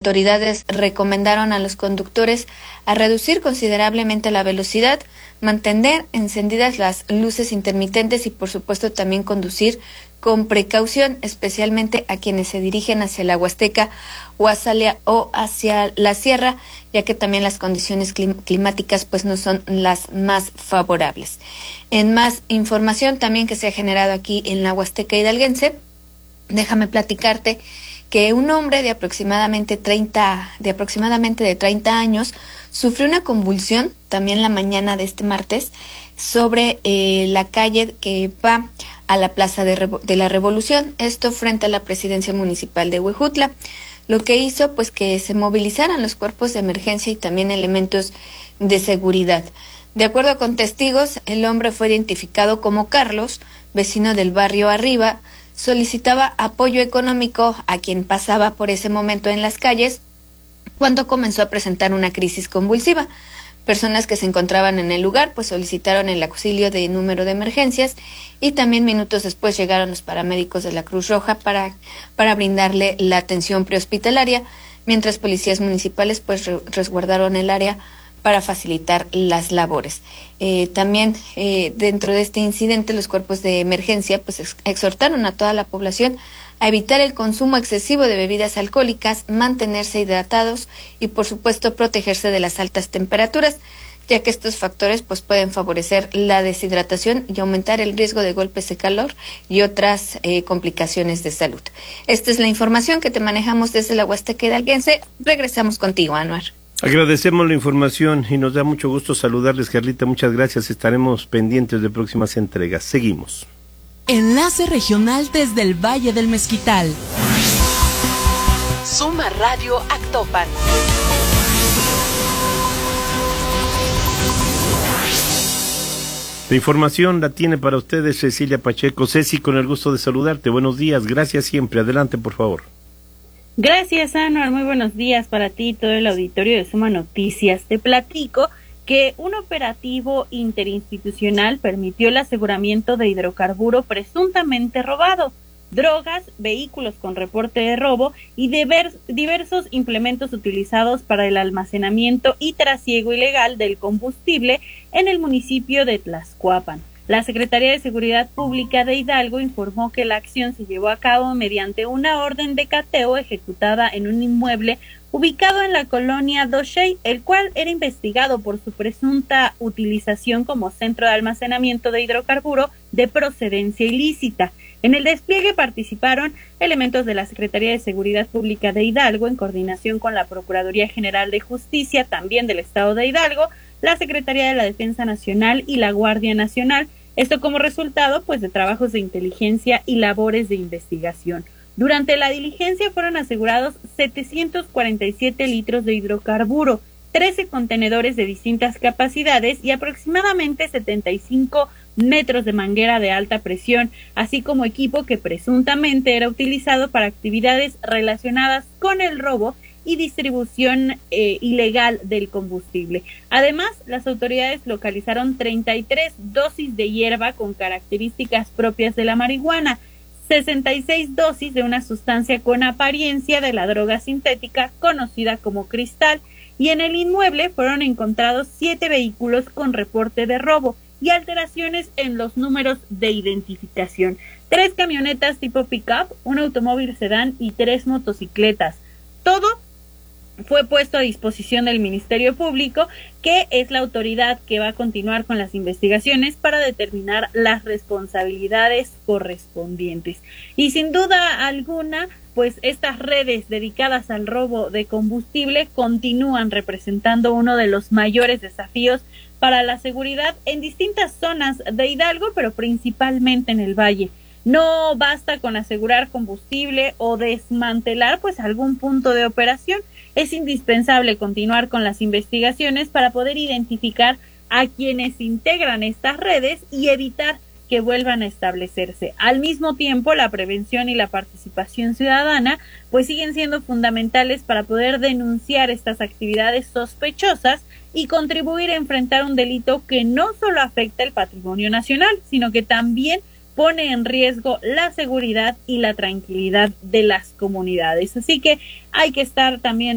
autoridades recomendaron a los conductores a reducir considerablemente la velocidad, mantener encendidas las luces intermitentes y, por supuesto, también conducir con precaución, especialmente a quienes se dirigen hacia la Huasteca o hacia la sierra, ya que también las condiciones climáticas pues no son las más favorables. En más información también que se ha generado aquí en la Huasteca hidalguense, déjame platicarte que un hombre de aproximadamente de 30 años sufrió una convulsión también la mañana de este martes sobre la calle que va a la Plaza de la Revolución, esto frente a la Presidencia Municipal de Huejutla, lo que hizo pues que se movilizaran los cuerpos de emergencia y también elementos de seguridad. De acuerdo con testigos, el hombre fue identificado como Carlos, vecino del barrio Arriba, solicitaba apoyo económico a quien pasaba por ese momento en las calles cuando comenzó a presentar una crisis convulsiva. Personas que se encontraban en el lugar pues solicitaron el auxilio de número de emergencias y también minutos después llegaron los paramédicos de la Cruz Roja para brindarle la atención prehospitalaria, mientras policías municipales pues resguardaron el área para facilitar las labores. También dentro de este incidente los cuerpos de emergencia pues exhortaron a toda la población a evitar el consumo excesivo de bebidas alcohólicas, mantenerse hidratados y por supuesto protegerse de las altas temperaturas, ya que estos factores pues pueden favorecer la deshidratación y aumentar el riesgo de golpes de calor y otras complicaciones de salud. Esta es la información que te manejamos desde la Huasteca hidalguense. Regresamos contigo, Anuar. Agradecemos la información y nos da mucho gusto saludarles, Carlita. Muchas gracias. Estaremos pendientes de próximas entregas. Seguimos. Enlace regional desde el Valle del Mezquital. Suma Radio Actopan. La información la tiene para ustedes Cecilia Pacheco. Ceci, con el gusto de saludarte. Buenos días. Gracias siempre. Adelante, por favor. Gracias, Anuar. Muy buenos días para ti y todo el auditorio de Suma Noticias. Te platico que un operativo interinstitucional permitió el aseguramiento de hidrocarburo presuntamente robado, drogas, vehículos con reporte de robo y diversos implementos utilizados para el almacenamiento y trasiego ilegal del combustible en el municipio de Tlaxcuapan. La Secretaría de Seguridad Pública de Hidalgo informó que la acción se llevó a cabo mediante una orden de cateo ejecutada en un inmueble ubicado en la colonia Doshey, el cual era investigado por su presunta utilización como centro de almacenamiento de hidrocarburo de procedencia ilícita. En el despliegue participaron elementos de la Secretaría de Seguridad Pública de Hidalgo en coordinación con la Procuraduría General de Justicia, también del Estado de Hidalgo, la Secretaría de la Defensa Nacional y la Guardia Nacional, esto como resultado pues de trabajos de inteligencia y labores de investigación. Durante la diligencia fueron asegurados 747 litros de hidrocarburo, 13 contenedores de distintas capacidades y aproximadamente 75 metros de manguera de alta presión, así como equipo que presuntamente era utilizado para actividades relacionadas con el robo y distribución ilegal del combustible. Además, las autoridades localizaron 33 dosis de hierba con características propias de la marihuana, 66 dosis de una sustancia con apariencia de la droga sintética conocida como cristal, y en el inmueble fueron encontrados 7 vehículos con reporte de robo y alteraciones en los números de identificación, 3 camionetas tipo pick-up, un automóvil sedán y 3 motocicletas. Todo fue puesto a disposición del Ministerio Público, que es la autoridad que va a continuar con las investigaciones para determinar las responsabilidades correspondientes. Y sin duda alguna, pues estas redes dedicadas al robo de combustible continúan representando uno de los mayores desafíos para la seguridad en distintas zonas de Hidalgo, pero principalmente en el Valle. No basta con asegurar combustible o desmantelar pues algún punto de operación. Es indispensable continuar con las investigaciones para poder identificar a quienes integran estas redes y evitar que vuelvan a establecerse. Al mismo tiempo, la prevención y la participación ciudadana pues siguen siendo fundamentales para poder denunciar estas actividades sospechosas y contribuir a enfrentar un delito que no solo afecta el patrimonio nacional, sino que también pone en riesgo la seguridad y la tranquilidad de las comunidades. Así que hay que estar también